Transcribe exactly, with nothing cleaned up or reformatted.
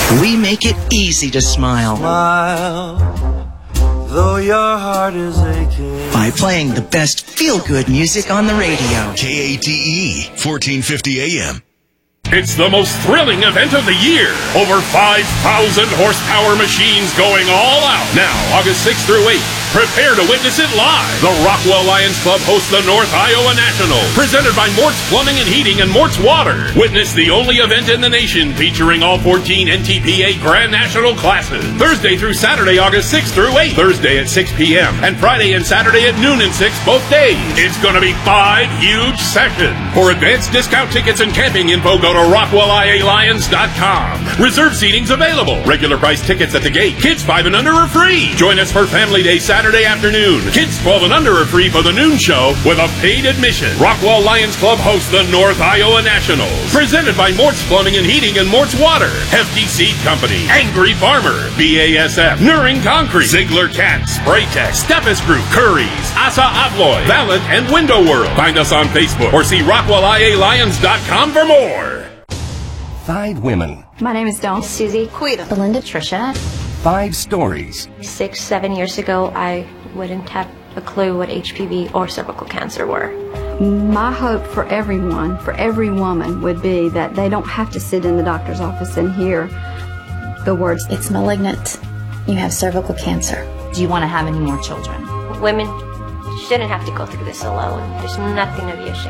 We make it easy to smile. Smile, though your heart is aching. By playing the best feel-good music on the radio. K A T E, fourteen fifty A M. It's the most thrilling event of the year. Over five thousand horsepower machines going all out. Now, August sixth through eighth. Prepare to witness it live. The Rockwell Lions Club hosts the North Iowa National, presented by Mort's Plumbing and Heating and Mort's Water. Witness the only event in the nation featuring all fourteen N T P A Grand National classes. Thursday through Saturday, August sixth through eighth. Thursday at six p.m. and Friday and Saturday at noon and six both days. It's going to be five huge sessions. For advanced discount tickets and camping info, go to Rockwell I A Lions dot com. Reserve seating's available. Regular price tickets at the gate. Kids five and under are free. Join us for Family Day Saturday afternoon. Kids twelve and under are free for the noon show with a paid admission. Rockwell Lions Club hosts the North Iowa Nationals. Presented by Mort's Plumbing and Heating and Mort's Water. Hefty Seed Company. Angry Farmer. B A S F. Nuring Concrete. Ziegler Cat. Spraytech. Steffes Group. Curry's. Asa Abloy. Valent and Window World. Find us on Facebook or see Rockwell I A Lions dot com for more. Five women. My name is Dawn. Susie. Quita. Belinda. Trisha. Five stories. Six, seven years ago, I wouldn't have a clue what H P V or cervical cancer were. My hope for everyone, for every woman, would be that they don't have to sit in the doctor's office and hear the words, "It's malignant. You have cervical cancer. Do you want to have any more children?" Women shouldn't have to go through this alone. There's nothing to be ashamed of.